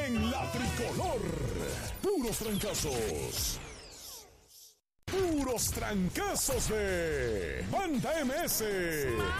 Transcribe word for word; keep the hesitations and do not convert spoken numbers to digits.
en la tricolor. Puros trancazos. Puros trancazos de Banda M S.